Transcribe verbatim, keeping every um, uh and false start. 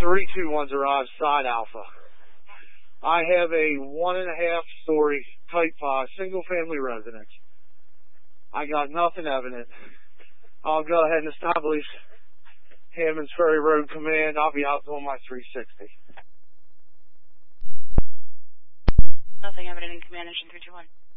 three two one's arrived, side Alpha. I have a one and a half story type five single family residence. I got nothing evident. I'll go ahead and establish Hammond's Ferry Road Command. I'll be out doing my three sixty. Nothing evident in command, engine three two one.